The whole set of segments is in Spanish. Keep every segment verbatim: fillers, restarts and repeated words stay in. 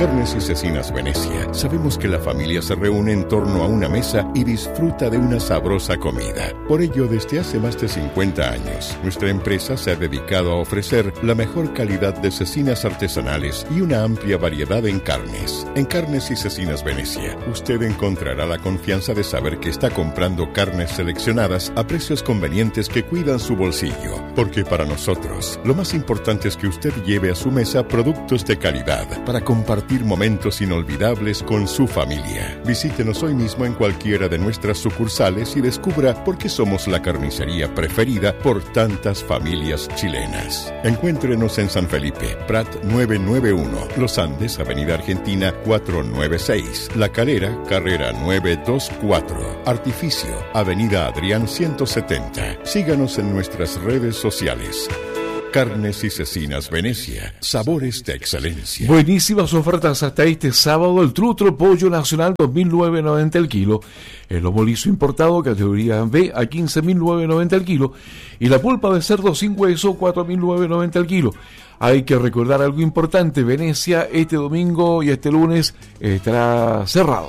Carnes y Cecinas Venecia sabemos que la familia se reúne en torno a una mesa y disfruta de una sabrosa comida. Por ello, desde hace más de cincuenta años, nuestra empresa se ha dedicado a ofrecer la mejor calidad de cecinas artesanales y una amplia variedad en carnes. En Carnes y Cecinas Venecia, usted encontrará la confianza de saber que está comprando carnes seleccionadas a precios convenientes que cuidan su bolsillo. Porque para nosotros, lo más importante es que usted lleve a su mesa productos de calidad para compartir momentos inolvidables con su familia. Visítenos hoy mismo en cualquiera de nuestras sucursales y descubra por qué somos la carnicería preferida por tantas familias chilenas. Encuéntrenos en San Felipe, Prat novecientos noventa y uno, Los Andes, Avenida Argentina cuatrocientos noventa y seis, La Calera, Carrera novecientos veinticuatro, Artificio, Avenida Adrián ciento setenta. Síganos en nuestras redes sociales. Carnes y Cecinas Venecia, sabores de excelencia. Buenísimas ofertas hasta este sábado. El trutro pollo nacional dos mil novecientos noventa el kilo, el lomo liso importado categoría B a quince mil novecientos noventa el kilo y la pulpa de cerdo sin hueso cuatro mil novecientos noventa el kilo. Hay que recordar algo importante: Venecia este domingo y este lunes estará cerrado.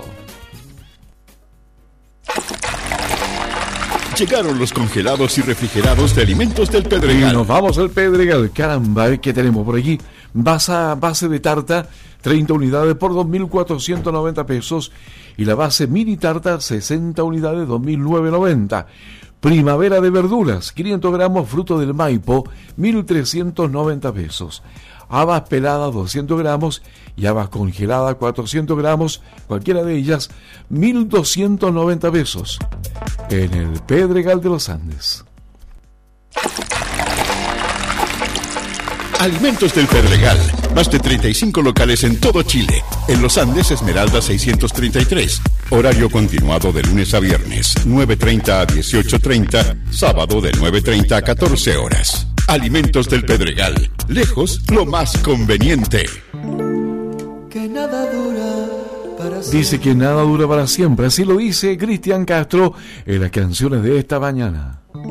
Llegaron los congelados y refrigerados de Alimentos del Pedregal. Y nos vamos al Pedregal. Caramba, ¿qué tenemos por aquí? Base, base de tarta, treinta unidades por dos mil cuatrocientos noventa pesos. Y la base mini tarta, sesenta unidades, dos mil novecientos noventa. Primavera de verduras, quinientos gramos, fruto del Maipo, mil trescientos noventa pesos. Habas peladas, doscientos gramos, y habas congeladas, cuatrocientos gramos, cualquiera de ellas, mil doscientos noventa pesos. En el Pedregal de los Andes. Alimentos del Pedregal. Más de treinta y cinco locales en todo Chile. En Los Andes, Esmeralda seiscientos treinta y tres. Horario continuado de lunes a viernes, nueve treinta a dieciocho treinta. Sábado de nueve treinta a catorce horas. Alimentos del Pedregal. Lejos, lo más conveniente. Que nada dura para siempre. Dice que nada dura para siempre. Así lo dice Cristian Castro en las canciones de esta mañana.